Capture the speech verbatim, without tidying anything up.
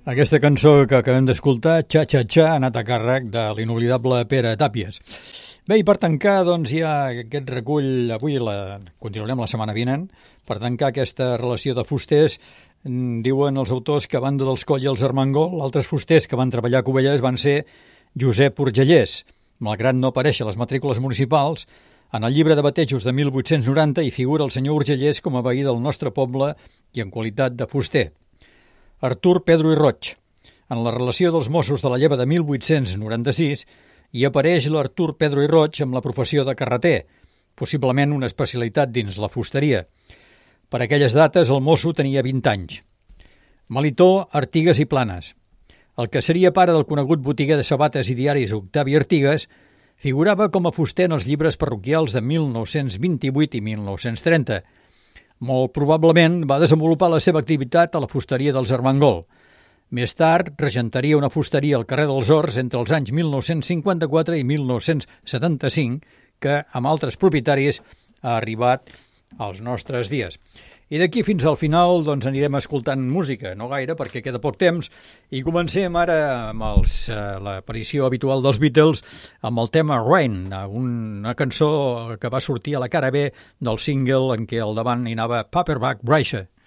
Aquesta cançó que acabem d'escoltar, Xa Xa Xa, ha anat a càrrec de l'inoblidable Pere Tàpies. Bé, i per tancar, doncs, hi ha aquest recull, avui la, continuarem la setmana vinent, per tancar aquesta relació de fusters, diuen els autors que a banda dels Coll i els Armengol, altres fusters que van treballar a Cubelles van ser Josep Urgellès. Malgrat no aparèixer a les matrícules municipals, en el llibre de batejos de mil vuit-cents noranta hi figura el senyor Urgellès com a veí del nostre poble i en qualitat de fuster. Artur Pedro i Roig. En la relació dels Mossos de la lleva de mil vuit-cents noranta-sis hi apareix l'Artur Pedro i Roig amb la professió de carreter, possiblement una especialitat dins la fusteria. Per aquelles dates el mosso tenia vint anys. Melitó, Artigas i Planes. El que seria pare del conegut botiguer de sabates i diaris Octavi Artigas figurava com a fuster en els llibres parroquials de mil nou-cents vint-i-vuit i mil nou-cents trenta. Molt probablement va desenvolupar la seva activitat a la fusteria dels Armengol. Més tard regentaria una fusteria al carrer dels Horts entre els anys mil nou-cents cinquanta-quatre i mil nou-cents setanta-cinc, que, amb altres propietaris, ha arribat als nostres dies. I d'aquí fins al final doncs, anirem escoltant música, no gaire perquè queda poc temps, i comencem ara amb els, eh, l'aparició habitual dels Beatles amb el tema Rain, una cançó que va sortir a la cara B del single en què al davant hi anava Paperback Writer.